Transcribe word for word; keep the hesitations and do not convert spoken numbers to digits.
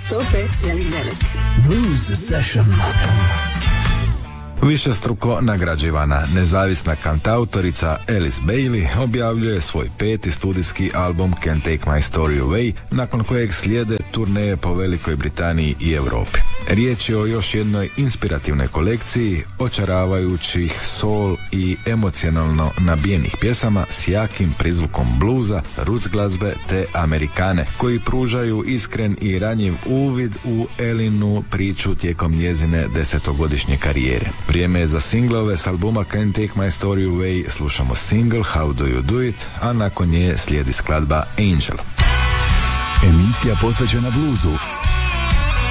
sto pet zarez devet. Blues Session. Višestruko nagrađivana nezavisna kantautorica Alice Bailey objavljuje svoj peti studijski album Can't Take My Story Away, nakon kojeg slijede turneje po Velikoj Britaniji i Europi. Riječ je o još jednoj inspirativnoj kolekciji očaravajućih soul i emocionalno nabijenih pjesama s jakim prizvukom bluza, roots glazbe te amerikane, koji pružaju iskren i ranjiv uvid u Elinu priču tijekom njezine desetogodišnje karijere. Vrijeme je za singlove s albuma Can't Take My Story Away. Slušamo single How Do You Do It, a nakon nje slijedi skladba Angel. Emisija posvećena bluzu